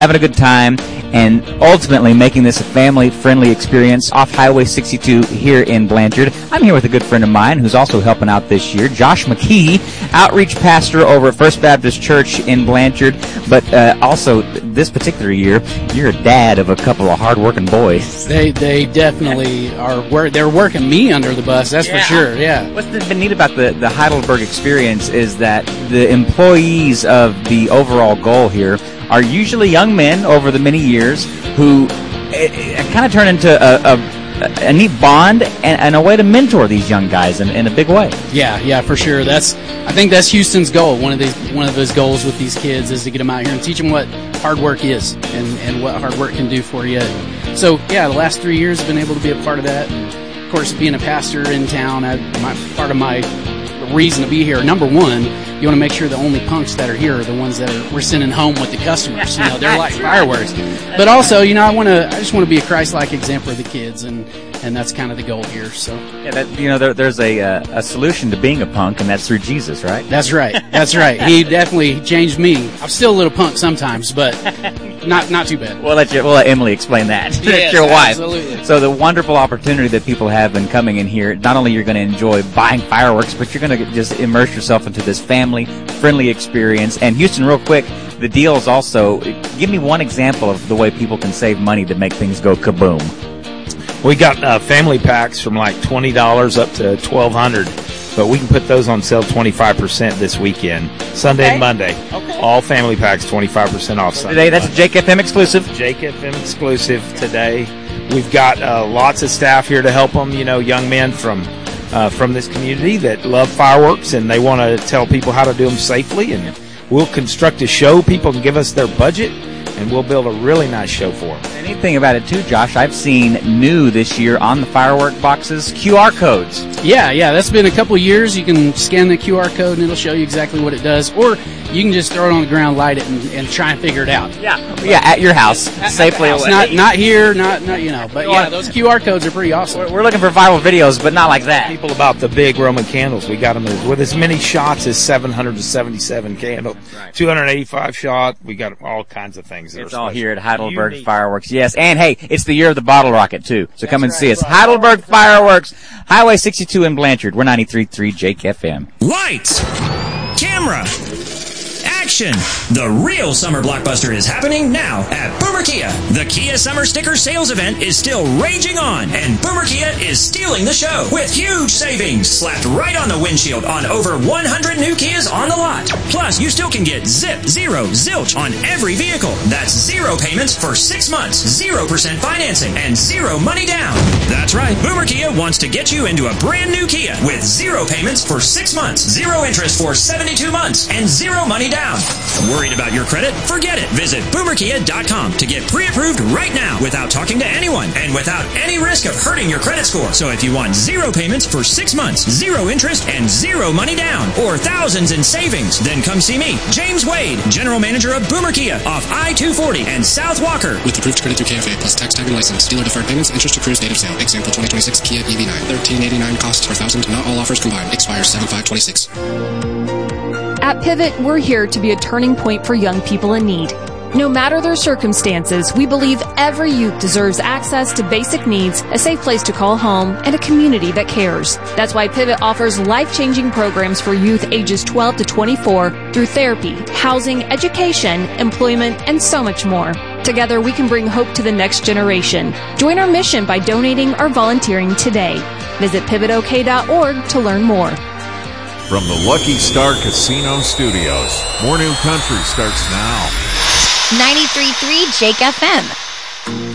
having a good time, and ultimately making this a family-friendly experience off Highway 62 here in Blanchard. I'm here with a good friend of mine who's also helping out this year, Josh McKee, outreach pastor over at First Baptist Church in Blanchard. But also, this particular year, you're a dad of a couple of hard-working boys. They definitely are. They're working me under the bus, that's for sure, yeah. What's been neat about the Heidelberg experience is that the employees of the overall goal here are usually young men over the many years who kind of turn into a neat bond and a way to mentor these young guys in a big way. Yeah, for sure. I think that's Houston's goal. One of those goals with these kids is to get them out here and teach them what hard work is and what hard work can do for you. So, yeah, the last 3 years I've been able to be a part of that. And, of course, being a pastor in town, part of my reason to be here, number one, you want to make sure the only punks that are here are the ones that we're sending home with the customers. You know, they're like fireworks. But also, you know, I just want to be a Christ-like example of the kids, and that's kind of the goal here. So yeah, there's a solution to being a punk, and that's through Jesus, right? That's right. He definitely changed me. I'm still a little punk sometimes, but not too bad. We'll let Emily explain that. Yes, your wife. Absolutely. So the wonderful opportunity that people have in coming in here, not only you're going to enjoy buying fireworks, but you're going to just immerse yourself into this family-friendly experience. And Houston, real quick, the deals also, give me one example of the way people can save money to make things go kaboom. We got family packs from like $20 up to $1,200, but we can put those on sale 25% this weekend, Sunday and Monday. Okay. All family packs 25% off Sunday. Today, that's a Jake FM exclusive. Jake FM exclusive today. We've got lots of staff here to help them, young men from this community that love fireworks, and they want to tell people how to do them safely. And we'll construct a show. People can give us their budget, and we'll build a really nice show for them. The neat thing about it, too, Josh, I've seen new this year on the firework boxes, QR codes. Yeah, that's been a couple years. You can scan the QR code, and it'll show you exactly what it does. Or you can just throw it on the ground, light it, and try and figure it out. Yeah, at your house, safely away. Not here, not But yeah, those QR codes are pretty awesome. We're looking for viral videos, but not like that. People about the big Roman candles. We got them with as many shots as 777 candles. Right. 285 shot. We got all kinds of things. It's all here at Heidelberg Fireworks. Yes, and hey, it's the year of the bottle rocket too. So come and see us. Heidelberg Fireworks, Highway 62 in Blanchard. We're 93.3 Jake FM. Lights, camera, action. The real summer blockbuster is happening now at Boomer Kia. The Kia Summer Sticker Sales Event is still raging on, and Boomer Kia is stealing the show with huge savings slapped right on the windshield on over 100 new Kias on the lot. Plus, you still can get zero, zilch on every vehicle. That's 0 payments for 6 months, 0% financing, and 0 money down. That's right. Boomer Kia wants to get you into a brand new Kia with 0 payments for 6 months, 0 interest for 72 months, and 0 money down. Worried about your credit? Forget it. Visit boomerkia.com to get pre-approved right now without talking to anyone and without any risk of hurting your credit score. So if you want 0 payments for 6 months, 0 interest, and 0 money down, or thousands in savings, then come see me, James Wade, General Manager of Boomer Kia off I-240 and South Walker. With approved credit through KFA plus tax time and license. Dealer deferred payments, interest accrues date of sale. Example 2026 Kia EV9. $1,389 costs per thousand. Not all offers combined. Expires 7/5/26. At Pivot, we're here to be a turning point for young people in need. No matter their circumstances, we believe every youth deserves access to basic needs, a safe place to call home, and a community that cares. That's why Pivot offers life-changing programs for youth ages 12 to 24 through therapy, housing, education, employment, and so much more. Together, we can bring hope to the next generation. Join our mission by donating or volunteering today. Visit pivotok.org to learn more. From the Lucky Star Casino Studios, More New Country starts now. 93.3 Jake FM.